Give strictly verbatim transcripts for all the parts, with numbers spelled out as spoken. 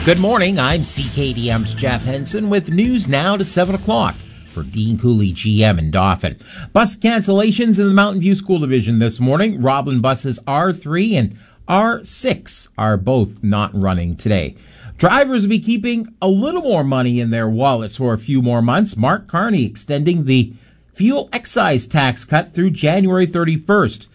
Good morning, I'm C K D M's Jeff Henson with news now to seven o'clock for Dean Cooley G M in Dauphin. Bus cancellations in the Mountain View School Division this morning. Roblin buses R three and R six are both not running today. Drivers will be keeping a little more money in their wallets for a few more months. Mark Carney extending the fuel excise tax cut through January thirty-first.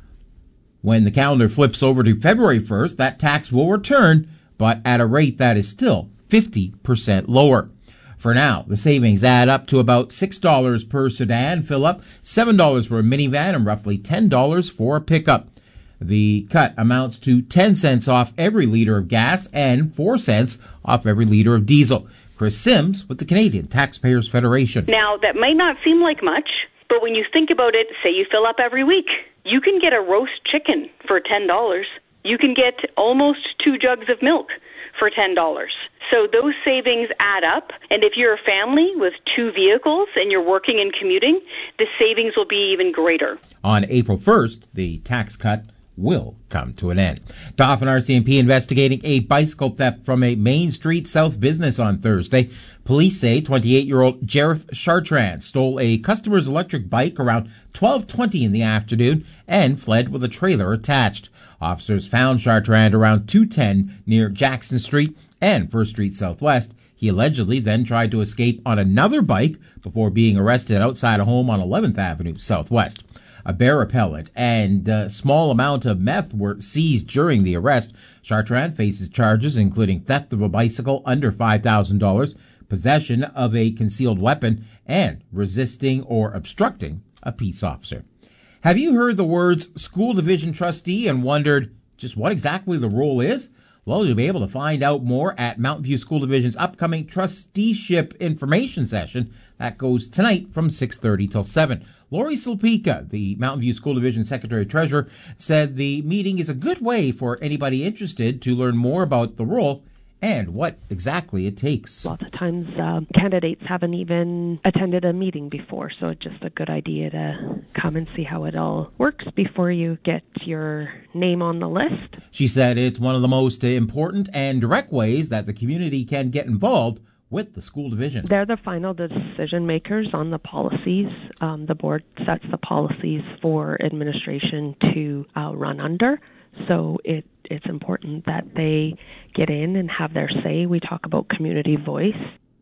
When the calendar flips over to February first, that tax will return, but at a rate that is still fifty percent lower. For now, the savings add up to about six dollars per sedan fill-up, seven dollars for a minivan, and roughly ten dollars for a pickup. The cut amounts to ten cents off every liter of gas and four cents off every liter of diesel. Chris Sims with the Canadian Taxpayers Federation. Now, that might not seem like much, but when you think about it, say you fill up every week, you can get a roast chicken for ten dollars. You can get almost two jugs of milk for ten dollars. So those savings add up, and if you're a family with two vehicles and you're working and commuting, the savings will be even greater. On April first, the tax cut will come to an end. Dauphin R C M P investigating a bicycle theft from a Main Street South business on Thursday. Police say twenty-eight-year-old Jareth Chartrand stole a customer's electric bike around twelve twenty in the afternoon and fled with a trailer attached. Officers found Chartrand around two ten near Jackson Street and First Street Southwest. He allegedly then tried to escape on another bike before being arrested outside a home on eleventh Avenue Southwest. A bear repellent and a small amount of meth were seized during the arrest. Chartrand faces charges including theft of a bicycle under five thousand dollars, possession of a concealed weapon, and resisting or obstructing a peace officer. Have you heard the words school division trustee and wondered just what exactly the role is? Well, you'll be able to find out more at Mountain View School Division's upcoming trusteeship information session. That goes tonight from six thirty till seven. Lori Silpica, the Mountain View School Division Secretary-Treasurer, said the meeting is a good way for anybody interested to learn more about the role and what exactly it takes. Lots of times uh, candidates haven't even attended a meeting before, so it's just a good idea to come and see how it all works before you get your name on the list. She said it's one of the most important and direct ways that the community can get involved with the school division. They're the final decision makers on the policies. Um, the board sets the policies for administration to uh, run under. So it, it's important that they get in and have their say. We talk about community voice.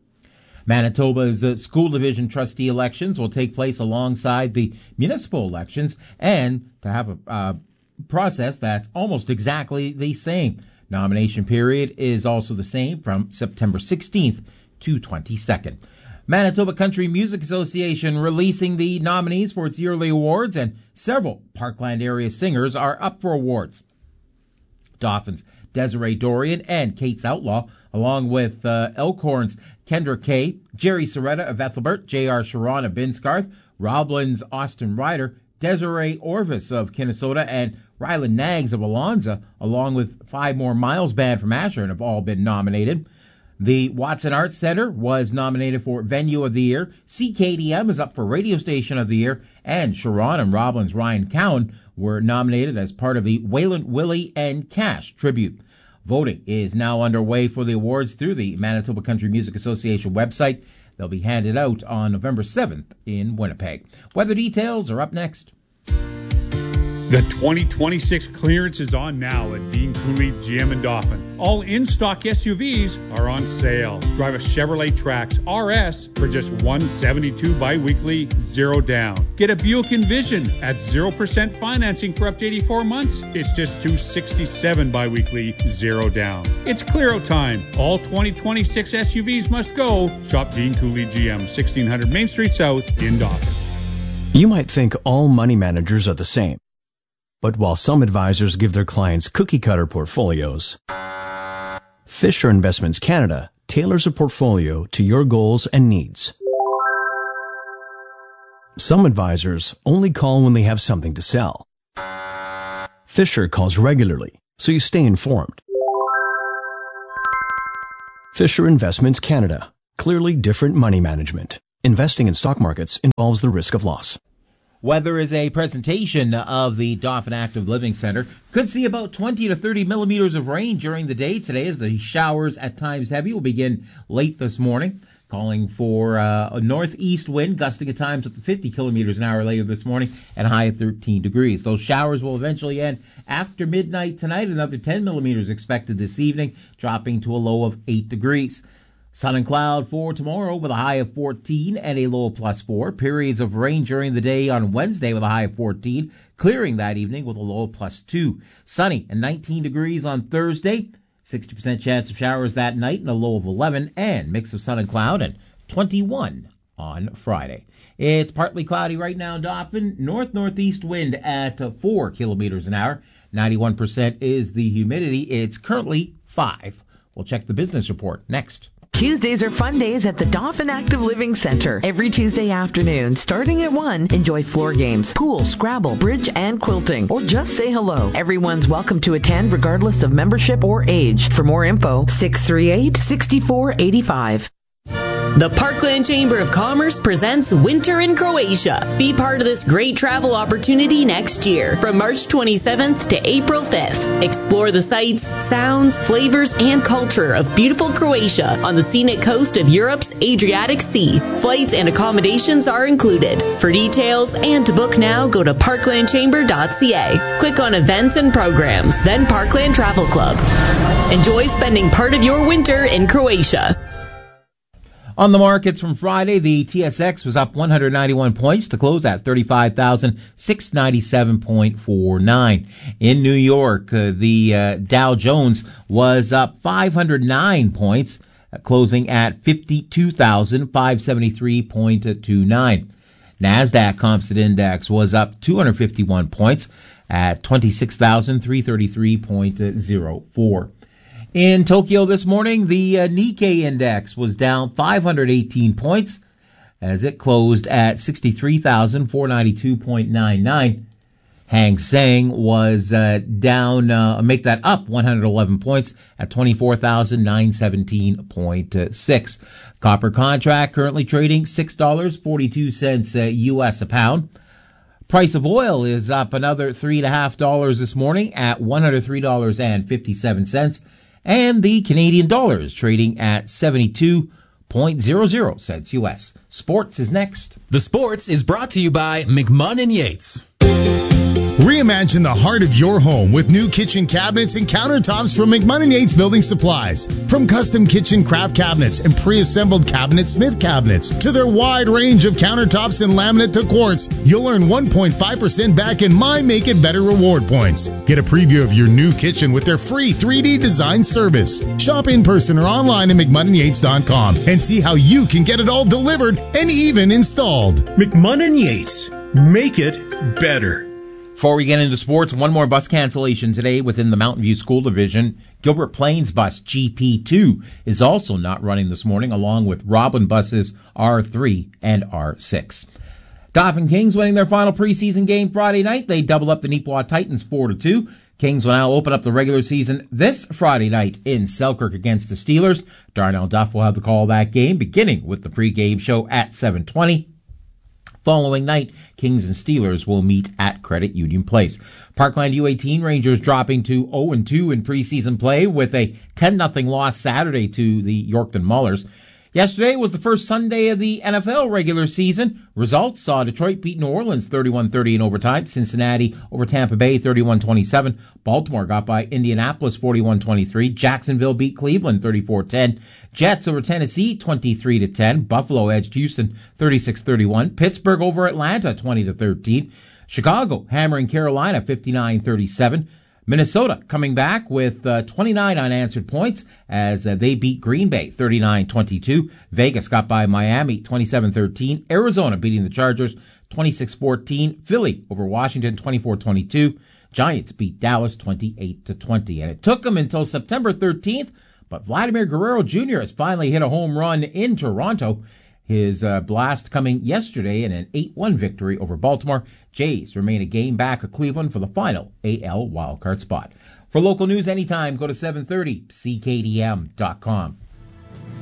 Manitoba's uh, school division trustee elections will take place alongside the municipal elections, and to have a uh, process that's almost exactly the same. Nomination period is also the same from September sixteenth to twenty-second. Manitoba Country Music Association releasing the nominees for its yearly awards, and several Parkland area singers are up for awards. Dauphin's Desiree Dorian and Kate's Outlaw, along with uh, Elkhorn's Kendra Kay, Jerry Soretta of Ethelbert, J R Sharon of Binscarth, Roblin's Austin Ryder, Desiree Orvis of Kinnesota, and Ryland Nags of Alonza, along with Five More Miles Band from Ashern, have all been nominated. The Watson Arts Center was nominated for Venue of the Year. C K D M is up for Radio Station of the Year. And Sharon and Roblin's Ryan Cowan were nominated as part of the Wayland Willie and Cash tribute. Voting is now underway for the awards through the Manitoba Country Music Association website. They'll be handed out on November seventh in Winnipeg. Weather details are up next. The twenty twenty-six clearance is on now at Dean Cooley G M in Dauphin. All in-stock S U Vs are on sale. Drive a Chevrolet Trax R S for just one hundred seventy-two dollars bi-weekly, zero down. Get a Buick Envision at zero percent financing for up to eighty-four months. It's just two hundred sixty-seven dollars bi-weekly, zero down. It's clear out time. All twenty twenty-six S U Vs must go. Shop Dean Cooley G M, sixteen hundred Main Street South in Dauphin. You might think all money managers are the same. But while some advisors give their clients cookie-cutter portfolios, Fisher Investments Canada tailors a portfolio to your goals and needs. Some advisors only call when they have something to sell. Fisher calls regularly, so you stay informed. Fisher Investments Canada. Clearly different money management. Investing in stock markets involves the risk of loss. Weather is a presentation of the Dauphin Active Living Center. Could see about twenty to thirty millimeters of rain during the day today as the showers at times heavy will begin late this morning. Calling for uh, a northeast wind gusting at times up to fifty kilometers an hour later this morning at a high of thirteen degrees. Those showers will eventually end after midnight tonight. Another ten millimeters expected this evening, dropping to a low of eight degrees. Sun and cloud for tomorrow with a high of fourteen and a low of plus four. Periods of rain during the day on Wednesday with a high of fourteen, clearing that evening with a low of plus two. Sunny and nineteen degrees on Thursday. sixty percent chance of showers that night and a low of eleven, and mix of sun and cloud and twenty-one on Friday. It's partly cloudy right now in Dauphin. North-northeast wind at four kilometers an hour. ninety-one percent is the humidity. It's currently five. We'll check the business report next. Tuesdays are fun days at the Dauphin Active Living Center. Every Tuesday afternoon, starting at one, enjoy floor games, pool, Scrabble, bridge, and quilting, or just say hello. Everyone's welcome to attend regardless of membership or age. For more info, six three eight, six four eight five. The Parkland Chamber of Commerce presents Winter in Croatia. Be part of this great travel opportunity next year from March twenty-seventh to April fifth. Explore the sights, sounds, flavors, and culture of beautiful Croatia on the scenic coast of Europe's Adriatic Sea. Flights and accommodations are included. For details and to book now, go to parkland chamber dot c a. Click on Events and Programs, then Parkland Travel Club. Enjoy spending part of your winter in Croatia. On the markets from Friday, the T S X was up one hundred ninety-one points to close at thirty-five thousand six hundred ninety-seven point four nine. In New York, uh, the uh, Dow Jones was up five hundred nine points, uh, closing at fifty-two thousand five hundred seventy-three point two nine. NASDAQ Composite Index was up two hundred fifty-one points at twenty-six thousand three hundred thirty-three point zero four. In Tokyo this morning, the uh, Nikkei index was down five hundred eighteen points as it closed at sixty-three thousand four hundred ninety-two point nine nine. Hang Seng was uh, down, uh, make that up one hundred eleven points at twenty-four thousand nine hundred seventeen point six. Copper contract currently trading six dollars and forty-two cents uh, U S a pound. Price of oil is up another three point five dollars this morning at one hundred three dollars and fifty-seven cents. And the Canadian dollar is trading at seventy-two point zero zero cents U S. Sports is next. The Sports is brought to you by McMahon and Yates. Reimagine the heart of your home with new kitchen cabinets and countertops from McMahon and Yates Building Supplies. From custom kitchen craft cabinets and pre-assembled cabinet Smith cabinets to their wide range of countertops and laminate to quartz, you'll earn one point five percent back in My Make It Better reward points. Get a preview of your new kitchen with their free three D design service. Shop in person or online at mcmahon and yates dot com and see how you can get it all delivered and even installed. McMahon and Yates. Make it better. Before we get into sports, one more bus cancellation today within the Mountain View School Division. Gilbert Plains bus G P two is also not running this morning, along with Roblin buses R three and R six. Dauphin Kings winning their final preseason game Friday night. They double up the Neepawa Titans four to two. Kings will now open up the regular season this Friday night in Selkirk against the Steelers. Darnell Duff will have the call of that game, beginning with the pregame show at seven twenty. Following night, Kings and Steelers will meet at Credit Union Place. Parkland U eighteen Rangers dropping to oh and two in preseason play with a ten nothing loss Saturday to the Yorkton Maulers. Yesterday was the first Sunday of the N F L regular season. Results saw Detroit beat New Orleans thirty-one thirty in overtime. Cincinnati over Tampa Bay thirty-one twenty-seven. Baltimore got by Indianapolis forty-one twenty-three. Jacksonville beat Cleveland thirty-four ten. Jets over Tennessee twenty-three to ten. Buffalo edged Houston thirty-six thirty-one. Pittsburgh over Atlanta twenty to thirteen. Chicago hammering Carolina fifty-nine thirty-seven. Minnesota coming back with uh, twenty-nine unanswered points as uh, they beat Green Bay thirty-nine twenty-two. Vegas got by Miami twenty-seven thirteen. Arizona beating the Chargers twenty-six fourteen. Philly over Washington twenty-four twenty-two. Giants beat Dallas twenty-eight to twenty. And it took them until September thirteenth, but Vladimir Guerrero Junior has finally hit a home run in Toronto. His uh, blast coming yesterday in an eight one victory over Baltimore. Jays remain a game back of Cleveland for the final A L wildcard spot. For local news anytime, go to seven thirty C K D M dot com.